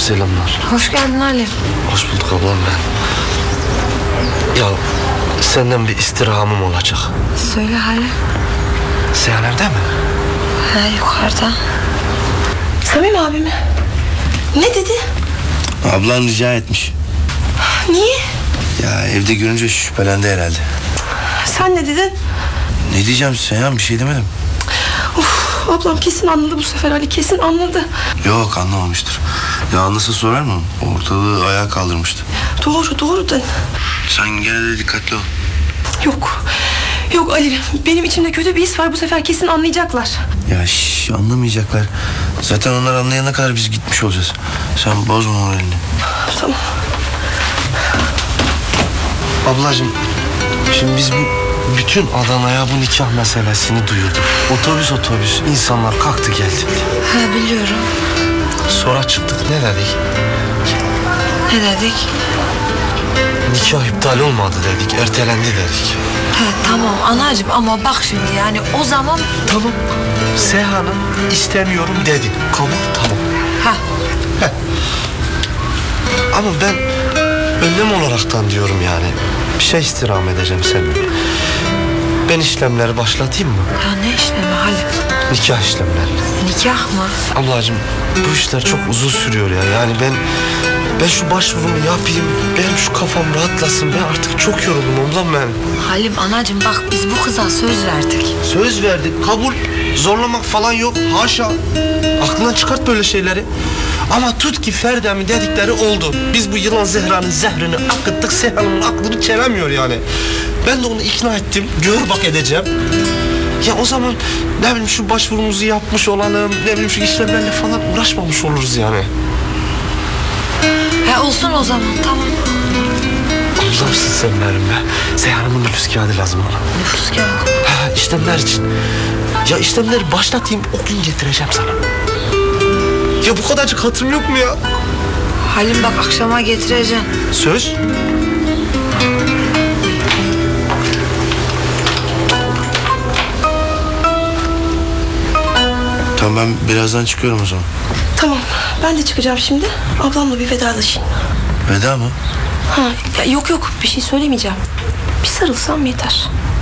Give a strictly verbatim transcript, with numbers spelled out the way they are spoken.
selamlar. Hoş geldin Halim. Hoş bulduk ablam ben. Ya senden bir istirhamım olacak. Söyle Halim. Seyhan evde mi? He, yukarıda. Samim abi mi? Ne dedi? Ablan rica etmiş. Niye? Ya evde görünce şüphelendi herhalde. Sen ne dedin? Ne diyeceğim Seyhan, bir şey demedim. Uf, ablam kesin anladı bu sefer, Ali kesin anladı. Yok, anlamamıştır. Ya anlasa sorar mı? Ortalığı ayağa kaldırmıştı. Doğru doğru da. Sen gene de dikkatli ol. Yok. Yok Ali, benim içimde kötü bir his var, bu sefer kesin anlayacaklar. Ya şş, anlamayacaklar. Zaten onlar anlayana kadar biz gitmiş olacağız. Sen bozma moralini. Tamam. Ablacığım şimdi biz bu bütün Adana'ya bu nikah meselesini duyurduk. Otobüs otobüs insanlar kalktı geldi. Ha, biliyorum. Sonra çıktık ne dedik? Ne dedik? Nikah iptal olmadı dedik, ertelendi dedik. He, tamam anacığım ama bak şimdi yani o zaman... Tamam. Seyhan'ı istemiyorum dedi. Kabul, tamam. Ha. Heh. Ama ben önlem olaraktan diyorum yani. Bir şey istirham edeceğim senden. Ben işlemleri başlatayım mı? Ya ne işlemi Halim? Nikah işlemleri. Nikah mı? Ablacığım bu işler çok uzun sürüyor ya. Yani ben ben şu başvurumu yapayım. Benim şu kafam rahatlasın. Ben artık çok yoruldum ondan ben. Halim anacığım bak biz bu kıza söz verdik. Söz verdik, kabul. Zorlamak falan yok. Haşa. Aklından çıkart böyle şeyleri. Ama tut ki Ferdem'in dedikleri oldu. Biz bu yılan Zehra'nın zehrini akıttık. Seyhan'ın aklını çelemiyor yani. Ben de onu ikna ettim. Gör bak edeceğim. Ya o zaman ne bileyim şu başvurumuzu yapmış olalım. Ne bileyim şu işlemlerle falan uğraşmamış oluruz yani. He olsun o zaman tamam. Ablamsın sen benim be. Seyhan'ımın nüfus kağıdı lazım ona. Nüfus kağıdı. Ha, işlemler için. Ya işlemleri başlatayım, o gün getireceğim sana. Ya bu kadarcık hatırım yok mu ya? Halim bak akşama getireceğim. Söz. Tamam, ben birazdan çıkıyorum o zaman. Tamam, ben de çıkacağım şimdi. Ablamla bir vedalaşayım. Veda mı? Ha, ya yok yok, bir şey söylemeyeceğim. Bir sarılsam yeter.